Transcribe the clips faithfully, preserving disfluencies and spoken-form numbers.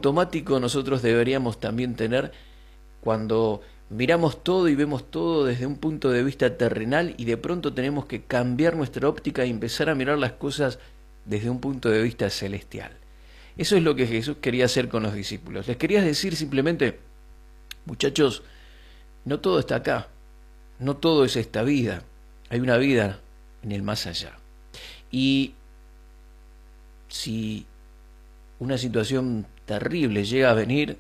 automático nosotros deberíamos también tener cuando miramos todo y vemos todo desde un punto de vista terrenal y de pronto tenemos que cambiar nuestra óptica y empezar a mirar las cosas desde un punto de vista celestial. Eso es lo que Jesús quería hacer con los discípulos. Les quería decir simplemente, muchachos, no todo está acá, no todo es esta vida, hay una vida en el más allá. Y si una situación terrible llega a venir,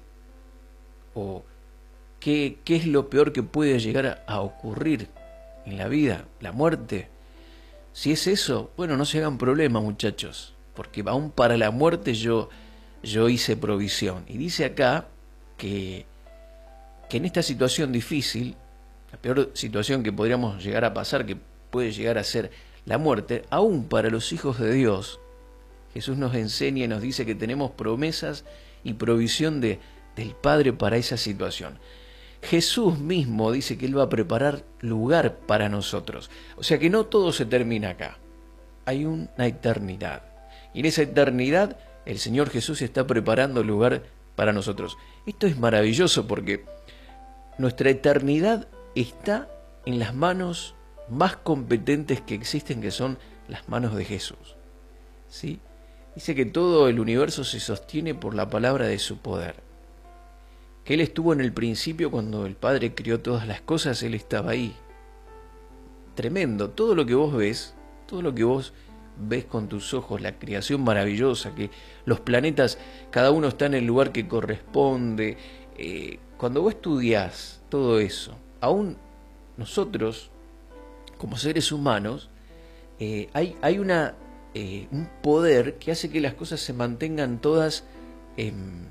o qué, qué es lo peor que puede llegar a, a ocurrir en la vida, la muerte, si es eso, bueno, no se hagan problema, muchachos, porque aún para la muerte yo, yo hice provisión. Y dice acá que, que en esta situación difícil, la peor situación que podríamos llegar a pasar, que puede llegar a ser la muerte, aún para los hijos de Dios, Jesús nos enseña y nos dice que tenemos promesas y provisión de, del Padre para esa situación. Jesús mismo dice que Él va a preparar lugar para nosotros. O sea que no todo se termina acá. Hay una eternidad. Y en esa eternidad el Señor Jesús está preparando lugar para nosotros. Esto es maravilloso porque nuestra eternidad está en las manos más competentes que existen, que son las manos de Jesús. ¿Sí? Dice que todo el universo se sostiene por la palabra de su poder. Que Él estuvo en el principio cuando el Padre creó todas las cosas, Él estaba ahí. Tremendo. Todo lo que vos ves, todo lo que vos ves con tus ojos, la creación maravillosa, que los planetas, cada uno está en el lugar que corresponde. Eh, cuando vos estudiás todo eso, aún nosotros, como seres humanos, eh, hay, hay una, eh, un poder que hace que las cosas se mantengan todas en,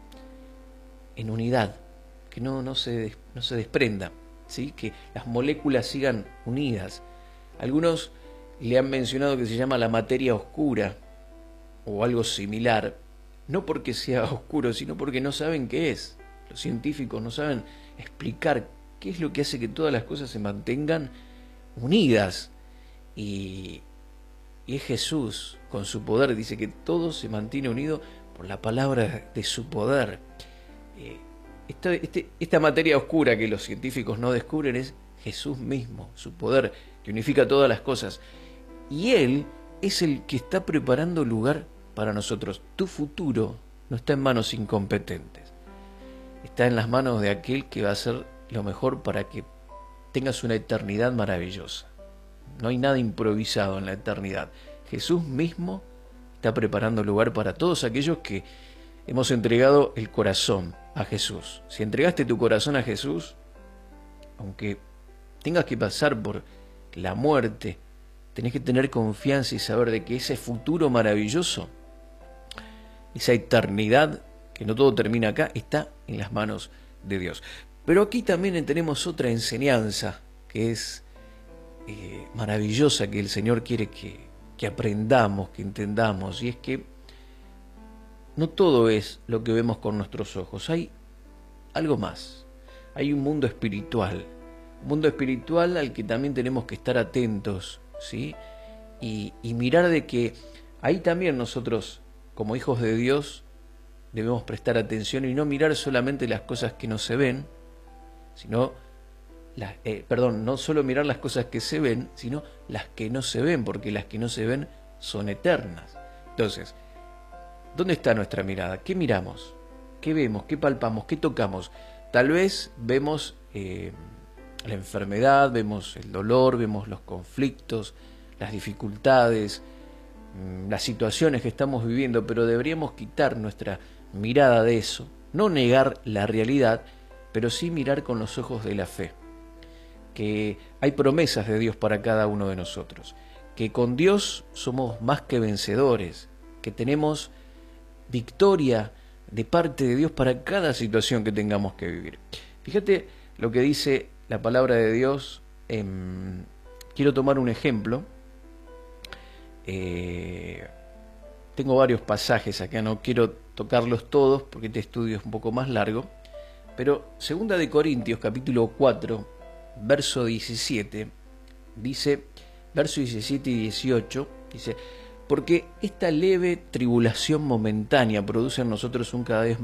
en unidad, que no, no, se, no se desprendan, ¿sí? Que las moléculas sigan unidas. Algunos le han mencionado que se llama la materia oscura o algo similar, no porque sea oscuro, sino porque no saben qué es. Los científicos no saben explicar qué es lo que hace que todas las cosas se mantengan unidas. Y, y es Jesús, con su poder, dice que todo se mantiene unido por la palabra de su poder. Eh, esta, este, esta materia oscura que los científicos no descubren es Jesús mismo, su poder, que unifica todas las cosas. Y Él es el que está preparando lugar para nosotros. Tu futuro no está en manos incompetentes. Está en las manos de aquel que va a hacer lo mejor para que tengas una eternidad maravillosa. No hay nada improvisado en la eternidad. Jesús mismo está preparando lugar para todos aquellos que hemos entregado el corazón a Jesús. Si entregaste tu corazón a Jesús, aunque tengas que pasar por la muerte, tenés que tener confianza y saber de que ese futuro maravilloso, esa eternidad, que no todo termina acá, está en las manos de Dios. Pero aquí también tenemos otra enseñanza que es eh, maravillosa, que el Señor quiere que, que aprendamos, que entendamos, y es que no todo es lo que vemos con nuestros ojos, hay algo más, hay un mundo espiritual, un mundo espiritual al que también tenemos que estar atentos, ¿sí? Y, y mirar de que ahí también nosotros, como hijos de Dios, debemos prestar atención y no mirar solamente las cosas que no se ven, sino, las, eh, perdón, no solo mirar las cosas que se ven, sino las que no se ven, porque las que no se ven son eternas. Entonces, ¿dónde está nuestra mirada? ¿Qué miramos? ¿Qué vemos? ¿Qué palpamos? ¿Qué tocamos? Tal vez vemos eh, la enfermedad, vemos el dolor, vemos los conflictos, las dificultades, las situaciones que estamos viviendo, pero deberíamos quitar nuestra mirada de eso, no negar la realidad, pero sí mirar con los ojos de la fe, que hay promesas de Dios para cada uno de nosotros, que con Dios somos más que vencedores, que tenemos victoria de parte de Dios para cada situación que tengamos que vivir. Fíjate lo que dice la palabra de Dios. Eh, quiero tomar un ejemplo. Eh, tengo varios pasajes acá, no quiero tocarlos todos porque este estudio es un poco más largo, pero segunda de Corintios capítulo cuatro verso diecisiete dice, verso diecisiete y dieciocho dice: porque esta leve tribulación momentánea produce en nosotros un cada vez